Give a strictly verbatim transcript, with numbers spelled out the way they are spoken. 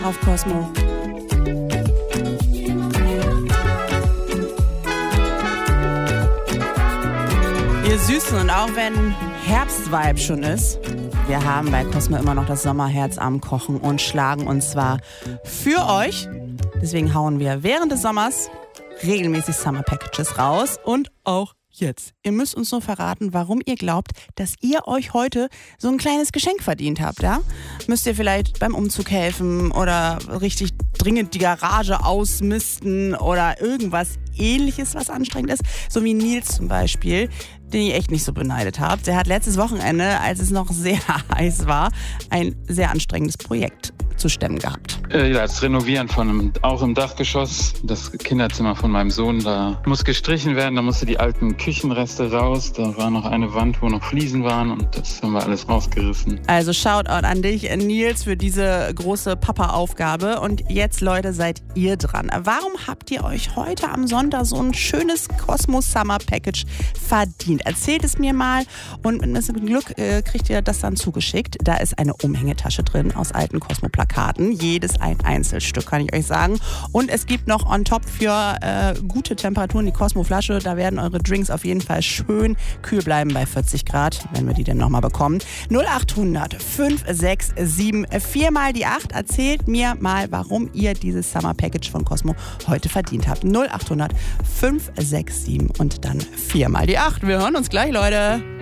auf Cosmo. Ihr Süßen, und auch wenn Herbstvibe schon ist, wir haben bei Cosmo immer noch das Sommerherz am Kochen und schlagen uns zwar für euch. Deswegen hauen wir während des Sommers regelmäßig Summer Packages raus und auch jetzt. Ihr müsst uns nur verraten, warum ihr glaubt, dass ihr euch heute so ein kleines Geschenk verdient habt, ja? Müsst ihr vielleicht beim Umzug helfen oder richtig dringend die Garage ausmisten oder irgendwas Ähnliches, was anstrengend ist? So wie Nils zum Beispiel, den ihr echt nicht so beneidet habt. Der hat letztes Wochenende, als es noch sehr heiß war, ein sehr anstrengendes Projekt zu stemmen gehabt. Äh, ja, das Renovieren von einem, auch im Dachgeschoss, das Kinderzimmer von meinem Sohn, da muss gestrichen werden, da musste die alten Küchenreste raus, da war noch eine Wand, wo noch Fliesen waren und das haben wir alles rausgerissen. Also Shoutout an dich, Nils, für diese große Papa-Aufgabe. Und jetzt, Leute, seid ihr dran. Warum habt ihr euch heute am Sonntag so ein schönes Cosmo Summer Package verdient? Erzählt es mir mal und mit ein bisschen Glück äh, kriegt ihr das dann zugeschickt. Da ist eine Umhängetasche drin aus alten Cosmo-Plakaten. Jedes ein Einzelstück, kann ich euch sagen. Und es gibt noch on top für äh, gute Temperaturen die Cosmo-Flasche. Da werden eure Drinks auf jeden Fall schön kühl bleiben bei vierzig Grad, wenn wir die denn nochmal bekommen. null acht hundert fünf sechs sieben vier mal die acht. Erzählt mir mal, warum ihr dieses Summer Package von Cosmo heute verdient habt. null acht hundert fünf sechs sieben und dann vier mal die acht. Wir hören uns gleich, Leute.